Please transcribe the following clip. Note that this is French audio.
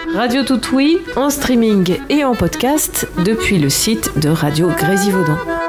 Radio Toutoui en streaming et en podcast depuis le site de Radio Grésivaudan.